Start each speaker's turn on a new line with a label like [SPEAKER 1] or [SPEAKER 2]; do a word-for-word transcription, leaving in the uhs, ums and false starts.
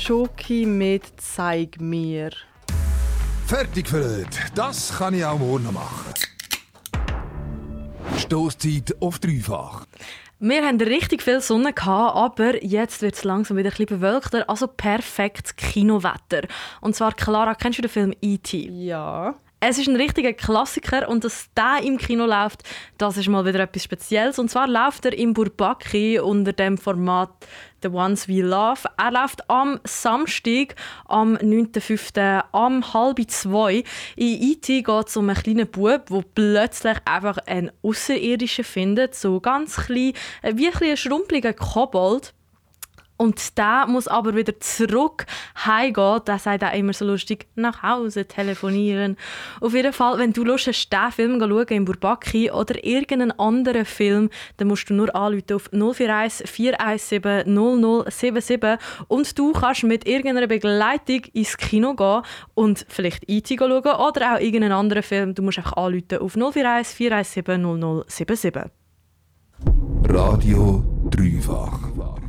[SPEAKER 1] Schoki mit «Zeig mir».
[SPEAKER 2] Fertig für heute. Das kann ich auch morgen noch machen. Stosszeit auf dreifach.
[SPEAKER 1] Wir hatten richtig viel Sonne, aber jetzt wird es langsam wieder ein bisschen bewölkter, also perfektes Kinowetter. Und zwar, Clara, kennst du den Film E T?
[SPEAKER 3] Ja.
[SPEAKER 1] Es ist ein richtiger Klassiker und dass der im Kino läuft, das ist mal wieder etwas Spezielles. Und zwar läuft er im Bourbaki unter dem Format «The Ones We Love». Er läuft am Samstag, am neunten fünften um halb zwei. In E T geht es um einen kleinen Bub, der plötzlich einfach einen Außerirdischen findet, so ganz klein, wie ein schrumpeliger Kobold. Und der muss aber wieder zurück heimgehen. Der sagt auch immer so lustig, nach Hause telefonieren. Auf jeden Fall, wenn du Lust hast, diesen Film zu schauen im Bourbaki oder irgendeinen anderen Film, dann musst du nur anrufen auf null vier eins, vier eins sieben, null null sieben sieben und du kannst mit irgendeiner Begleitung ins Kino gehen und vielleicht E T schauen oder auch irgendeinen anderen Film. Du musst einfach anrufen auf null vier eins, vier eins sieben, null null sieben sieben.
[SPEAKER 2] Radio dreifach.